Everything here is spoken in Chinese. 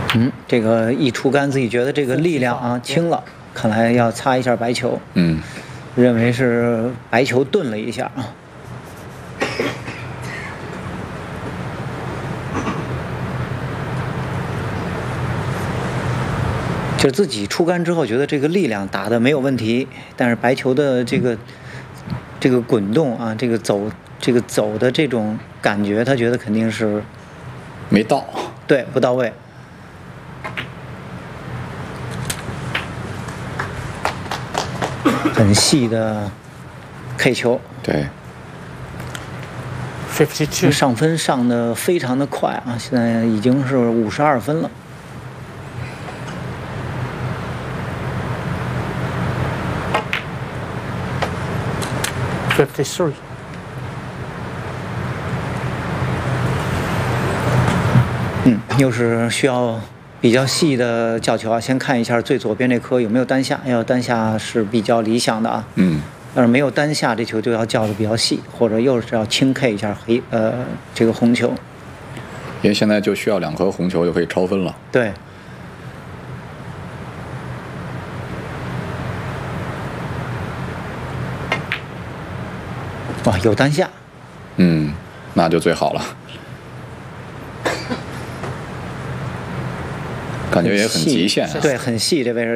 这个一出杆，自己觉得这个力量啊轻了，看来要擦一下白球。认为是白球顿了一下啊。就是自己出杆之后，觉得这个力量打得没有问题，但是白球的这个滚动啊，这个走的这种感觉，他觉得肯定是没到， 对，不到位。很细的 K 球， 对。 上分上的非常的快啊，现在已经是52分了。 53。 又是需要比较细的叫球啊，先看一下最左边这颗有没有单下，要单下是比较理想的啊。要是没有单下，这球就要叫的比较细，或者又是要轻 K 一下这个红球。 因为现在就需要2颗红球就可以超分了。 对。哇，有单下。 那就最好了。感觉也很极限。 对，很细这位置。